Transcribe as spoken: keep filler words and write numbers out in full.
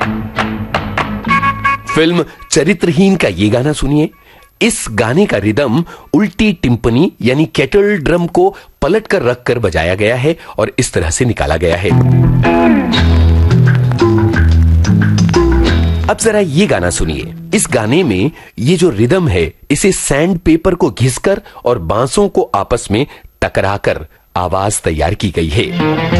Film चरित्रहीन का ये गाना सुनिए। इस गाने का रिदम उल्टी टिम्पनी यानी केटल ड्रम को पलट कर रख कर बजाया गया है और इस तरह से निकाला गया है। अब जरा ये गाना सुनिए। इस गाने में ये जो रिदम है, इसे सैंड पेपर को घिसकर और बांसों को आपस में टकराकर आवाज तैयार की गई है।